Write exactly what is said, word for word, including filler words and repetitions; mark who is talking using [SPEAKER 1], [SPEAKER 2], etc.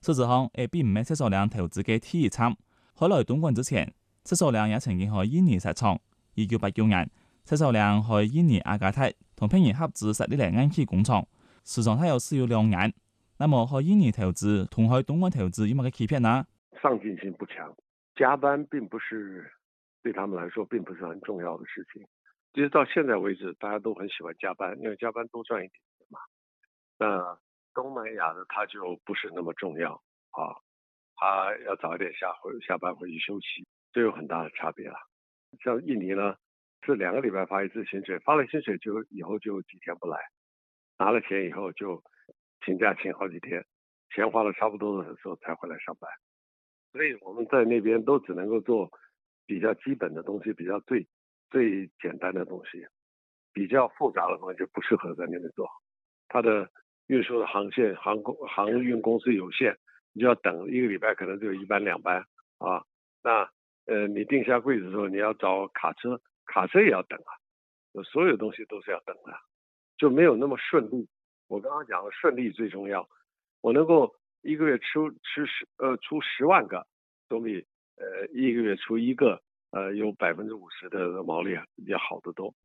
[SPEAKER 1] 实质上也并唔係赤手亮投資嘅第一站。喺來東莞之前，赤手亮也曾經喺印尼設廠。一九八九年，赤手亮喺印尼雅加達同聘人合資設立了暗器工廠，時長大約是有兩年。那麼喺印尼投資同喺東莞投資有乜嘅區別呢？
[SPEAKER 2] 上進性不強，加班並不是對他們來說並不是很重要的事情。其實到現在為止，大家都很喜歡加班，因為加班多賺一點錢嘛。那東南亞的他就不是那麼重要啊，他要早一點下回下班回去休息，這有很大的差別啦。像印尼呢，是兩個禮拜發一次薪水，發了薪水就以後就幾天不來，拿了錢以後就請假請好幾天，錢花了差不多的時候才回來上班。所以我們在那邊都只能夠做比較基本的東西，比較最最簡單的東西，比較複雜的東西就不適合在那邊做。它的運輸的航線航空航運公司有限，你就要等一個禮拜，可能只有一班兩班啊。那呃，你定下櫃子的時候，你要找卡車，卡車也要等啊。所有東西都是要等的，就沒有那麼順利。我剛剛講的順利最重要，我能夠一個月出出十呃出十萬個，總比呃一個月出一個呃有百分之五十的毛利要好得多。